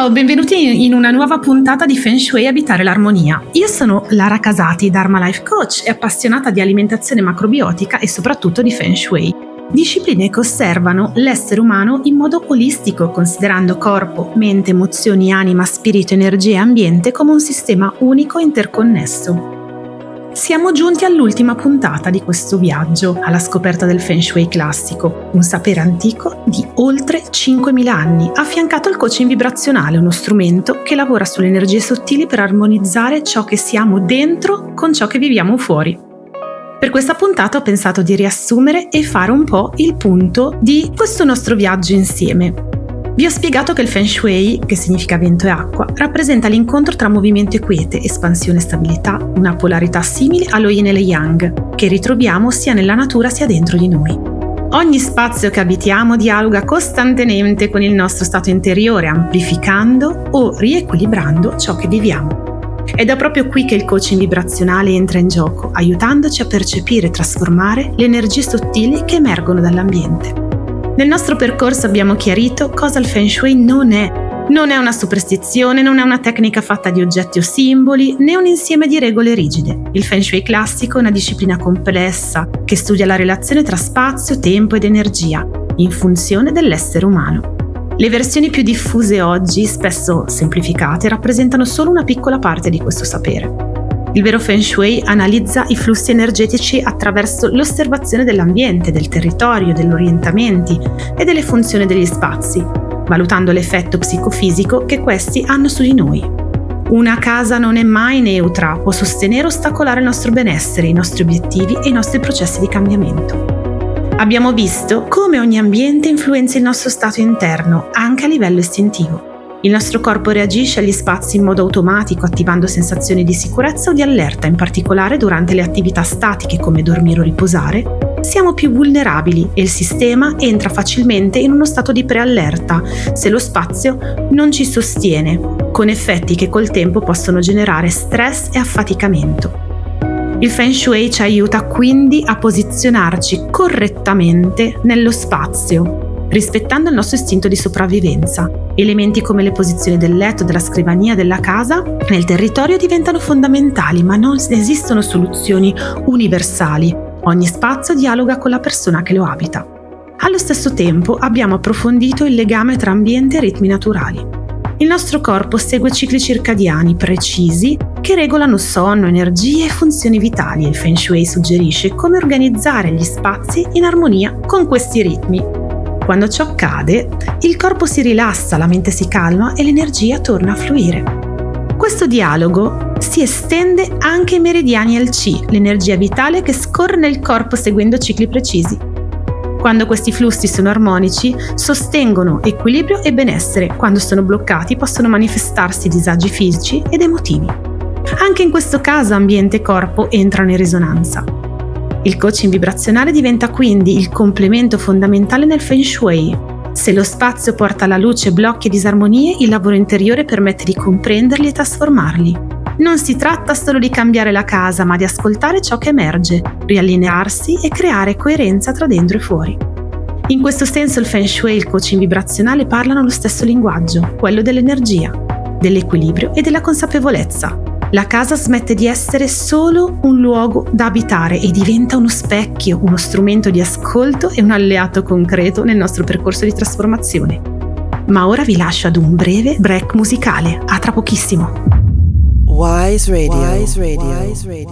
Ciao, benvenuti in una nuova puntata di Feng Shui Abitare l'Armonia. Io sono Lara Casati, Dharma Life Coach e appassionata di alimentazione macrobiotica e soprattutto di Feng Shui. Discipline che osservano l'essere umano in modo olistico, considerando corpo, mente, emozioni, anima, spirito, energia e ambiente come un sistema unico e interconnesso. Siamo giunti all'ultima puntata di questo viaggio alla scoperta del Feng Shui classico, un sapere antico di oltre 5.000 anni, affiancato al coaching vibrazionale, uno strumento che lavora sulle energie sottili per armonizzare ciò che siamo dentro con ciò che viviamo fuori. Per questa puntata ho pensato di riassumere e fare un po' il punto di questo nostro viaggio insieme. Vi ho spiegato che il Feng Shui, che significa vento e acqua, rappresenta l'incontro tra movimento e quiete, espansione e stabilità, una polarità simile allo yin e lo yang, che ritroviamo sia nella natura sia dentro di noi. Ogni spazio che abitiamo dialoga costantemente con il nostro stato interiore, amplificando o riequilibrando ciò che viviamo. Ed è proprio qui che il coaching vibrazionale entra in gioco, aiutandoci a percepire e trasformare le energie sottili che emergono dall'ambiente. Nel nostro percorso abbiamo chiarito cosa il Feng Shui non è. Non è una superstizione, non è una tecnica fatta di oggetti o simboli, né un insieme di regole rigide. Il Feng Shui classico è una disciplina complessa che studia la relazione tra spazio, tempo ed energia, in funzione dell'essere umano. Le versioni più diffuse oggi, spesso semplificate, rappresentano solo una piccola parte di questo sapere. Il vero Feng Shui analizza i flussi energetici attraverso l'osservazione dell'ambiente, del territorio, degli orientamenti e delle funzioni degli spazi, valutando l'effetto psicofisico che questi hanno su di noi. Una casa non è mai neutra, può sostenere o ostacolare il nostro benessere, i nostri obiettivi e i nostri processi di cambiamento. Abbiamo visto come ogni ambiente influenza il nostro stato interno, anche a livello istintivo. Il nostro corpo reagisce agli spazi in modo automatico, attivando sensazioni di sicurezza o di allerta, in particolare durante le attività statiche come dormire o riposare. Siamo più vulnerabili e il sistema entra facilmente in uno stato di preallerta se lo spazio non ci sostiene, con effetti che col tempo possono generare stress e affaticamento. Il Feng Shui ci aiuta quindi a posizionarci correttamente nello spazio, rispettando il nostro istinto di sopravvivenza. Elementi come le posizioni del letto, della scrivania, della casa, nel territorio diventano fondamentali, ma non esistono soluzioni universali. Ogni spazio dialoga con la persona che lo abita. Allo stesso tempo abbiamo approfondito il legame tra ambiente e ritmi naturali. Il nostro corpo segue cicli circadiani precisi che regolano sonno, energie e funzioni vitali. Il Feng Shui suggerisce come organizzare gli spazi in armonia con questi ritmi. Quando ciò accade, il corpo si rilassa, la mente si calma e l'energia torna a fluire. Questo dialogo si estende anche ai meridiani al Qi, l'energia vitale che scorre nel corpo seguendo cicli precisi. Quando questi flussi sono armonici, sostengono equilibrio e benessere. Quando sono bloccati, possono manifestarsi disagi fisici ed emotivi. Anche in questo caso ambiente e corpo entrano in risonanza. Il coaching vibrazionale diventa quindi il complemento fondamentale nel Feng Shui. Se lo spazio porta alla luce blocchi e disarmonie, il lavoro interiore permette di comprenderli e trasformarli. Non si tratta solo di cambiare la casa, ma di ascoltare ciò che emerge, riallinearsi e creare coerenza tra dentro e fuori. In questo senso il Feng Shui e il coaching vibrazionale parlano lo stesso linguaggio, quello dell'energia, dell'equilibrio e della consapevolezza. La casa smette di essere solo un luogo da abitare e diventa uno specchio, uno strumento di ascolto e un alleato concreto nel nostro percorso di trasformazione. Ma ora vi lascio ad un breve break musicale. A tra pochissimo. Wise Radio.